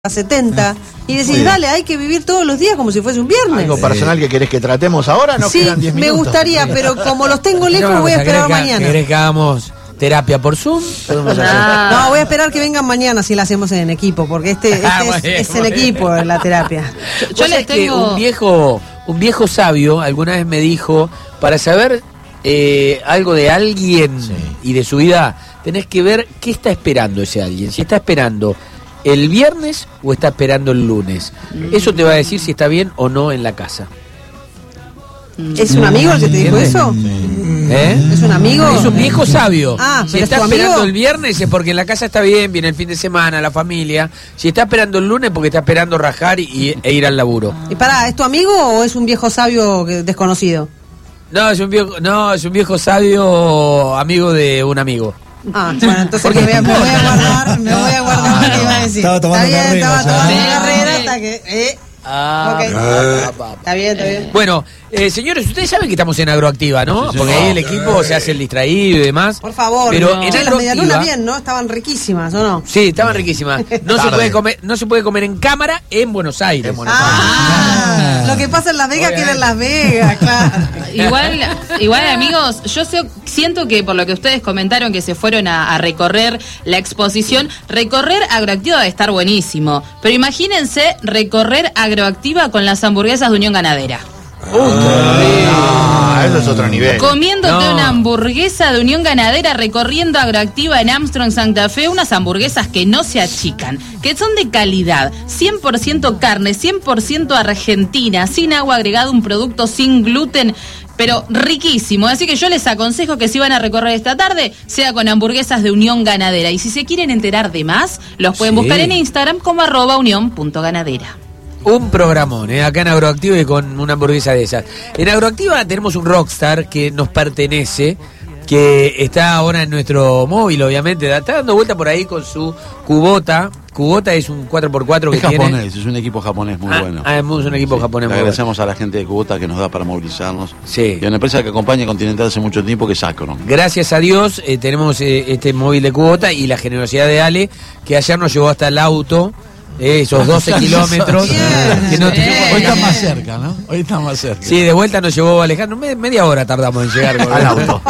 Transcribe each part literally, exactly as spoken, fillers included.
a setenta y decís, dale, hay que vivir todos los días como si fuese un viernes. ¿Algo personal que querés que tratemos ahora? Nos sí, quedan diez minutos. Me gustaría, pero como los tengo lejos, no, voy a esperar que, mañana. ¿Querés que hagamos terapia por Zoom? No, no, voy a esperar que vengan mañana si la hacemos en equipo, porque este, este Ah, es, bien, es en equipo la terapia. Yo, yo les tengo un viejo, un viejo sabio alguna vez me dijo, para saber eh, algo de alguien sí. y de su vida, tenés que ver qué está esperando ese alguien. Si está esperando el viernes o está esperando el lunes. Eso te va a decir si está bien o no en la casa. ¿Es un amigo el que te dijo eso? ¿Eh? ¿Es un amigo? Es un viejo sabio. Ah, si está esperando el viernes es porque en la casa está bien, viene el fin de semana, la familia. Si está esperando el lunes porque está esperando rajar y, e ir al laburo. Y pará, ¿es tu amigo o es un viejo sabio desconocido? No, es un viejo, no, es un viejo sabio amigo de un amigo. Ah, bueno, entonces me voy, a, me voy a guardar, me voy a guardar lo que iba a decir. Estaba tomando está bien, carrera, estaba tomando sí. carrera hasta que... Eh. Ah, okay. ah, ah, está bien, está bien. Bueno, eh, señores, ustedes saben que estamos en Agroactiva, ¿no? Sí, sí, porque sí. ahí el equipo se hace el distraído y demás. Por favor, pero no. en Che, las medialunas bien, ¿no? Estaban riquísimas, ¿o no? Sí, estaban riquísimas. No se puede comer, no se puede comer en cámara en Buenos Aires. En Buenos ah, Aires. Lo que pasa en Las Vegas queda en Las Vegas, claro. Igual, igual amigos, yo sé, siento que por lo que ustedes comentaron que se fueron a, a recorrer la exposición, recorrer Agroactiva debe estar buenísimo. Pero imagínense recorrer Agroactiva con las hamburguesas de Unión Ganadera. Uh, ah, eso es otro nivel. Comiéndote no. una hamburguesa de Unión Ganadera, recorriendo Agroactiva en Armstrong, Santa Fe, unas hamburguesas que no se achican, que son de calidad, cien por ciento carne, cien por ciento argentina, sin agua agregada, un producto sin gluten, pero riquísimo. Así que yo les aconsejo que si van a recorrer esta tarde, sea con hamburguesas de Unión Ganadera. Y si se quieren enterar de más, los pueden sí. buscar en Instagram como arroba unión punto ganadera. Un programón, ¿eh? Acá en Agroactiva y con una hamburguesa de esas. En Agroactiva tenemos un rockstar que nos pertenece, que está ahora en nuestro móvil, obviamente. Está dando vuelta por ahí con su Kubota. Kubota es un cuatro por cuatro que es japonés, tiene... es un equipo japonés muy ah, bueno. Ah, es un equipo sí, japonés le muy agradecemos bueno. a la gente de Kubota que nos da para movilizarnos. Sí. Y a una empresa que acompaña a Continental hace mucho tiempo, que es Acron. Gracias a Dios eh, tenemos eh, este móvil de Kubota y la generosidad de Ale, que ayer nos llevó hasta el auto. Eh, esos doce kilómetros que no te... Hoy está más cerca, ¿no? Hoy está más cerca. Sí, de vuelta nos llevó Alejandro, Me, media hora tardamos en llegar con al auto.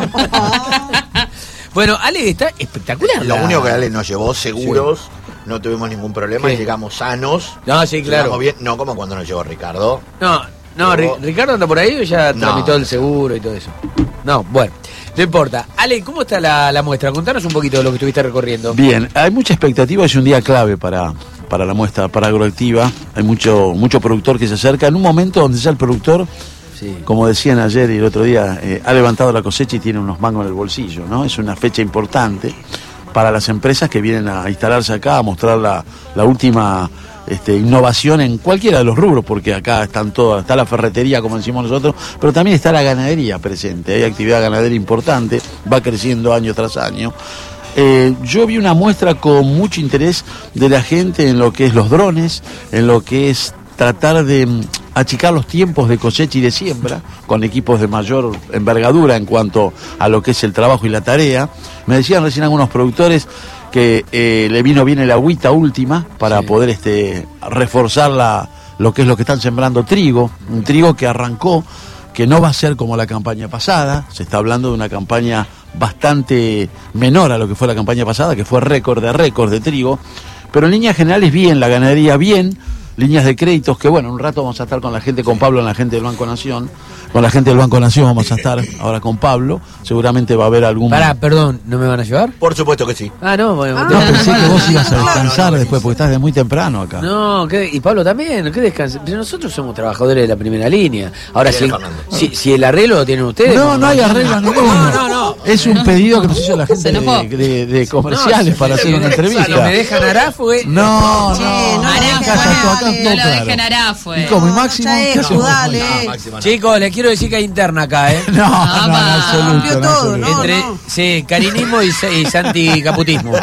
Bueno, Ale está espectacular. Lo único que Ale nos llevó seguros, sí. no tuvimos ningún problema, ¿Qué? Llegamos sanos. No, sí, claro. Llegamos bien, no como cuando nos llevó Ricardo. No, no, Llegó... Ricardo anda por ahí o ya no. tramitó el seguro y todo eso. No, bueno, no importa. Ale, ¿cómo está la, la muestra? Contanos un poquito de lo que estuviste recorriendo. Bien, hay mucha expectativa, es un día clave para, para la muestra, para Agroactiva. Hay mucho, mucho productor que se acerca. En un momento donde ya el productor, sí. como decían ayer y el otro día, eh, ha levantado la cosecha y tiene unos mangos en el bolsillo, ¿no? Es una fecha importante para las empresas que vienen a instalarse acá, a mostrar la, la última este, innovación en cualquiera de los rubros, porque acá están todas, está la ferretería, como decimos nosotros, pero también está la ganadería presente. Hay actividad ganadera importante, va creciendo año tras año. Eh, yo vi una muestra con mucho interés de la gente en lo que es los drones, en lo que es tratar de um, achicar los tiempos de cosecha y de siembra con equipos de mayor envergadura en cuanto a lo que es el trabajo y la tarea. Me decían recién algunos productores que eh, le vino bien el agüita última para sí. poder este, reforzar la, lo que es lo que están sembrando trigo, un trigo que arrancó, que no va a ser como la campaña pasada. Se está hablando de una campaña bastante menor a lo que fue la campaña pasada, que fue récord de récord de trigo, pero en líneas generales bien, la ganadería bien, líneas de créditos que bueno, un rato vamos a estar con la gente, con Pablo en la gente del Banco Nación, con la gente del Banco Nación vamos a estar ahora con Pablo, seguramente va a haber algún... Pará, perdón, ¿no me van a llevar? Por supuesto que sí. Ah, no, bueno, ah, no, pensé que vos ibas a descansar no, no, después, porque estás de muy temprano acá. No, ¿qué? Y Pablo también, ¿qué descansa? Pero nosotros somos trabajadores de la primera línea. Ahora, si, si, si el arreglo lo tienen ustedes... No, no, no hay arreglo ninguno. No, no, no. Es un pedido que nos hizo la gente de, de, de comerciales no, para hacer una entrevista. Si me dejan Arafue... No, no, no, Arafue, no lo dejen Arafue. ¿Y cómo? ¿Y Máximo? ¿Qué hacemos? Dale. Chicos, les quiero decir que hay interna acá, ¿eh? No, no, no, absoluto, no, todo, no, Entre, no. Sí, carinismo y, y santicaputismo.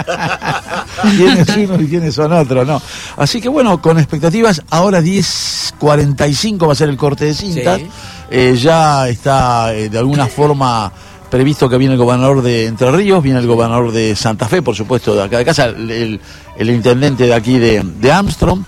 ¿Quiénes unos y quiénes son otros? No. Así que bueno, con expectativas, ahora diez cuarenta y cinco va a ser el corte de cintas. Sí. Eh, ya está eh, de alguna forma previsto que viene el gobernador de Entre Ríos, viene el gobernador de Santa Fe, por supuesto, de acá de casa. El, el, el intendente de aquí de, de Armstrong.